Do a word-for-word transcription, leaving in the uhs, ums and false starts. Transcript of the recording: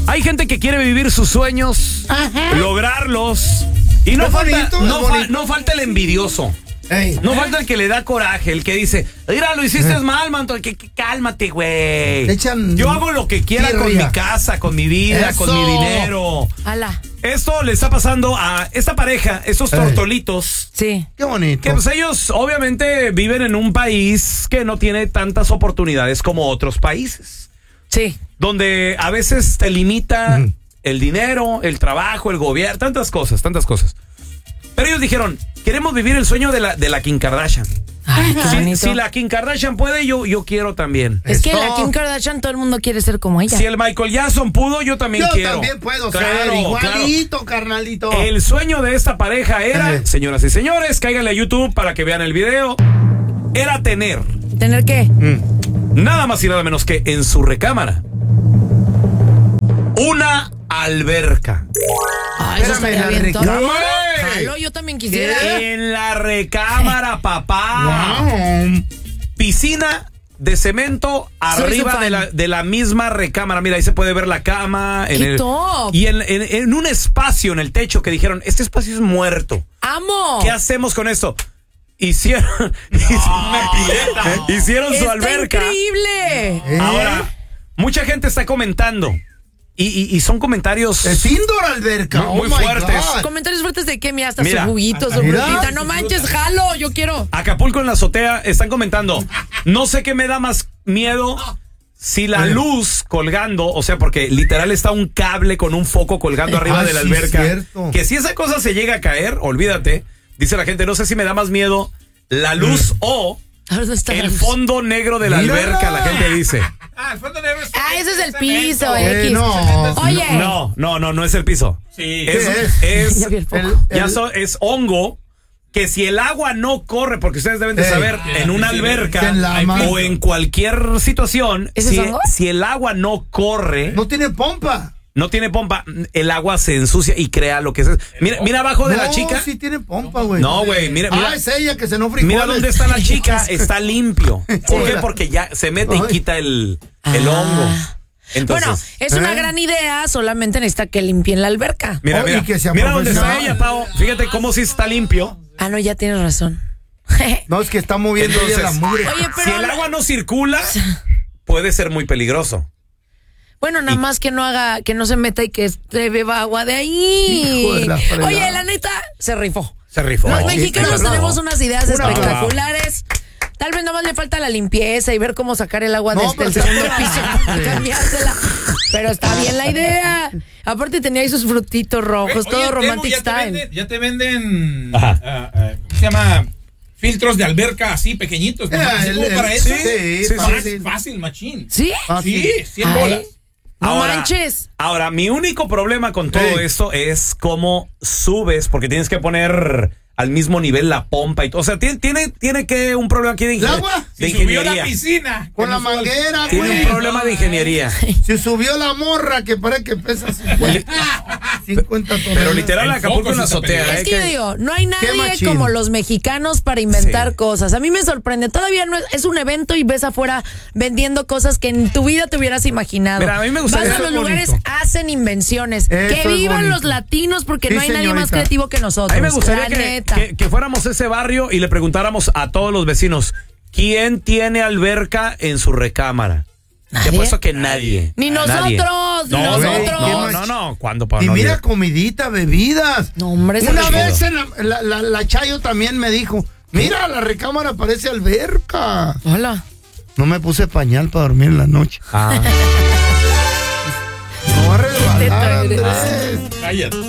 Hay gente que quiere vivir sus sueños, Ajá. lograrlos. Y no falta, bonito, no, fa, no falta el envidioso. Ey. No falta el que le da coraje, el que dice, mira, lo hiciste eh. mal, manto, que, que cálmate, güey. Yo hago lo que quiera con mi casa, con mi vida, Eso. con mi dinero. Ala. Esto le está pasando a esta pareja, estos tortolitos. Sí. Qué bonito. Que pues ellos obviamente viven en un país que no tiene tantas oportunidades como otros países. Sí. Donde a veces te limita mm. el dinero, el trabajo, el gobierno, tantas cosas, tantas cosas. Pero ellos dijeron, queremos vivir el sueño de la, de la Kim Kardashian. Ay, si, si la Kim Kardashian puede, yo, yo quiero también. Es que la Kim Kardashian todo el mundo quiere ser como ella. Si el Michael Jackson pudo, yo también yo quiero. Yo también puedo claro, ser igualito, claro. carnalito. El sueño de esta pareja era, eh. señoras y señores, cáiganle a YouTube para que vean el video, era tener. ¿Tener qué? Mm, nada más y nada menos que en su recámara una alberca. Ay, eso estaría bien todo. Jalo, yo también quisiera. En la recámara, papá. Wow. Piscina de cemento arriba de la, de la misma recámara. Mira, ahí se puede ver la cama. En ¡Qué el, top! Y en, en, en un espacio en el techo que dijeron, este espacio es muerto. ¡Amo! ¿Qué hacemos con esto? Hicieron, no, hicieron su ¡Está alberca. increíble! ¿Eh? Ahora, mucha gente está comentando. Y, y, y son comentarios... Es indoor alberca. Muy, muy oh fuertes. God. Comentarios fuertes de que, mira, hasta mira, su juguito, su mira, frutita. No manches, jalo, yo quiero. Acapulco en la azotea están comentando. No sé qué me da más miedo si la luz colgando, o sea, porque literal está un cable con un foco colgando arriba Ay, de la sí, alberca. Cierto. Que si esa cosa se llega a caer, olvídate. Dice la gente, no sé si me da más miedo la luz mm. o... El fondo negro de la Mírala. alberca, la gente dice. Ah, el fondo negro es Ah, ese es el piso, eh, X. No. Oye. No, no, no, no es el piso. Sí. Es, es? es, el, el, ya so, es hongo que si el agua no corre, porque ustedes deben de saber, hey, en una alberca en o en cualquier situación, si, si el agua no corre. No tiene pompa. No tiene pompa, el agua se ensucia y crea lo que es. Mira, mira abajo de no, la chica. No, sí tiene pompa, güey. No, güey, mira, mira. Ah, es ella que se no frijoles. Mira dónde está la chica, está limpio. ¿Por qué? Porque ya se mete y quita el, el ah. hongo. Entonces, bueno, es una ¿eh? gran idea, solamente necesita que limpien la alberca. Mira, mira, oh, mira dónde está ella, Pau. Fíjate cómo sí está limpio. Ah, no, ya tienes razón. No, es que está moviendo Entonces, la mugre. Oye, pero si el agua no circula, puede ser muy peligroso. Bueno, nada y... más que no haga, que no se meta y que se beba agua de ahí. Hijo de la Oye, la neta, se rifó. Se rifó. Los mexicanos sí, tenemos unas ideas una espectaculares. Brava. Tal vez nada más le falta la limpieza y ver cómo sacar el agua no, desde el segundo piso para cambiársela. Pero está bien la idea. Aparte tenía ahí sus frutitos rojos, Oye, todo romantic ya style. Te venden, ya te venden, uh, uh, ¿qué se llama? Filtros de alberca así pequeñitos. ¿No? Ah, el, el, para eso. Sí, sí, fácil. fácil, fácil, machín. ¿Sí? Sí, cien bolas. No ahora, manches. Ahora, mi único problema con todo hey. esto es cómo subes, porque tienes que poner al mismo nivel la pompa y todo. O sea, tiene, tiene, tiene que un problema aquí de, ingen agua? de si ingeniería. Subió la piscina. Con la manguera, güey. Tiene un problema de ingeniería. Se subió la morra que parece que pesa cincuenta toneladas. Pero literal, Acapulco en la azotea. Es que yo digo, no hay nadie como los mexicanos para inventar sí. cosas. A mí me sorprende. Todavía no es, es un evento y ves afuera vendiendo cosas que en tu vida te hubieras imaginado. Mira, a mí me gustaría. Vas a los lugares, hacen invenciones. Eso que vivan los latinos porque sí, no hay señorita. nadie más creativo que nosotros. A mí me gustaría que, que, que fuéramos a ese barrio y le preguntáramos a todos los vecinos, ¿quién tiene alberca en su recámara? Te apuesto que nadie. Ni nosotros, nadie. ni no, nosotros. No, no, no. ¿Cuándo, Pablo? Y no, mira, mira, comidita, bebidas. No, hombre, una vez en la, la, la, la Chayo también me dijo, mira, la recámara parece alberca. Hola. No me puse pañal para dormir en la noche. Ah. No va a resbalar, Andrés. Cállate.